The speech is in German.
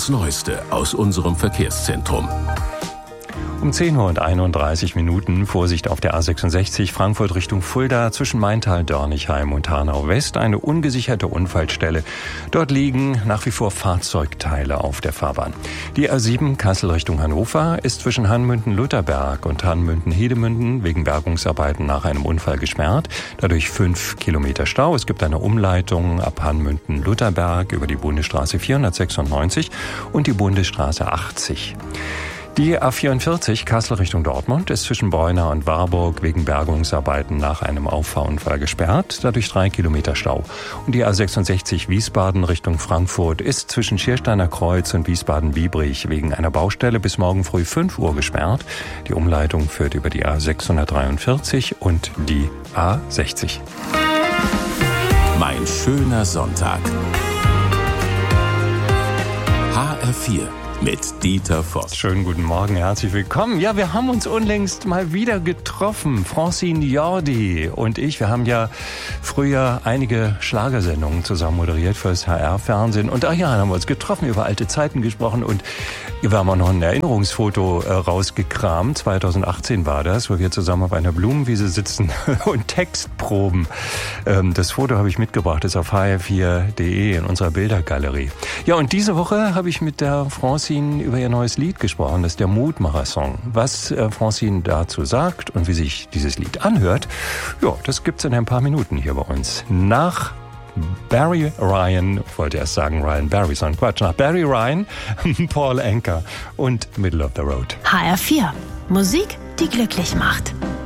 Das Neueste aus unserem Verkehrszentrum. Um 10:31 Uhr, Vorsicht auf der A66 Frankfurt Richtung Fulda zwischen Maintal, Dörnigheim und Hanau West, eine ungesicherte Unfallstelle. Dort liegen nach wie vor Fahrzeugteile auf der Fahrbahn. Die A7 Kassel Richtung Hannover ist zwischen Hanmünden-Lutherberg und Hanmünden-Hedemünden wegen Bergungsarbeiten nach einem Unfall gesperrt. Dadurch 5 Kilometer Stau. Es gibt eine Umleitung ab Hanmünden-Lutherberg über die Bundesstraße 496 und die Bundesstraße 80. Die A44 Kassel Richtung Dortmund ist zwischen Beuna und Warburg wegen Bergungsarbeiten nach einem Auffahrunfall gesperrt, dadurch 3 Kilometer Stau. Und die A66 Wiesbaden Richtung Frankfurt ist zwischen Schiersteiner Kreuz und Wiesbaden-Biebrich wegen einer Baustelle bis morgen früh 5 Uhr gesperrt. Die Umleitung führt über die A643 und die A60. Mein schöner Sonntag. HR4 mit Dieter Voss. Schönen guten Morgen, herzlich willkommen. Ja, wir haben uns unlängst mal wieder getroffen. Francine Jordi und ich, wir haben ja früher einige Schlagersendungen zusammen moderiert für das HR-Fernsehen. Und dann haben wir uns getroffen, über alte Zeiten gesprochen und wir haben auch noch ein Erinnerungsfoto rausgekramt. 2018 war das, wo wir zusammen auf einer Blumenwiese sitzen und Text proben. Das Foto habe ich mitgebracht, ist auf hr4.de in unserer Bildergalerie. Ja, und diese Woche habe ich mit der Francine über ihr neues Lied gesprochen, das ist der Mutmacher-Song. Was Francine dazu sagt und wie sich dieses Lied anhört, ja, das gibt's in ein paar Minuten hier bei uns. Nach Barry Ryan, ich wollte erst sagen Ryan Barry, sondern Quatsch, nach Barry Ryan, Paul Anka und Middle of the Road. HR4, Musik, die glücklich macht.